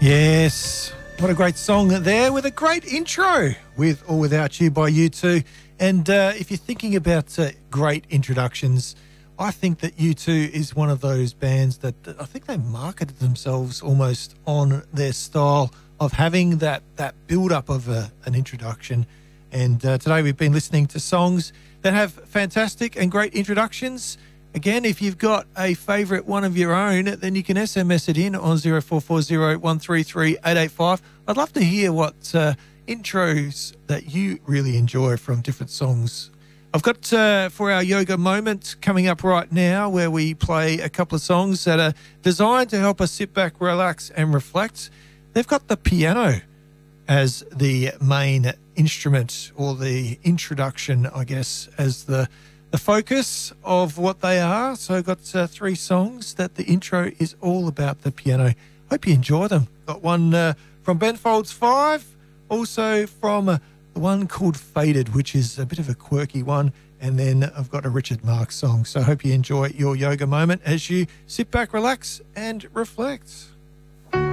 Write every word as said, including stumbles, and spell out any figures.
Yes, what a great song there with a great intro with Or Without You by U two. And uh, if you're thinking about uh, great introductions, I think that U two is one of those bands that, that I think they marketed themselves almost on their style of having that, that build-up of a, an introduction. And uh, today we've been listening to songs that have fantastic and great introductions. Again, if you've got a favourite one of your own, then you can S M S it in on zero four four zero, one three three, eight eight five. I'd love to hear what uh, intros that you really enjoy from different songs. I've got uh, for our yoga moment coming up right now, where we play a couple of songs that are designed to help us sit back, relax and reflect. They've got the piano as the main instrument, or the introduction, I guess, as the the focus of what they are. So I've got uh, three songs that the intro is all about the piano. Hope you enjoy them. Got one uh, from Ben Folds five, also from uh, the one called Faded, which is a bit of a quirky one, and then I've got a Richard Marx song. So I hope you enjoy your yoga moment as you sit back, relax and reflect.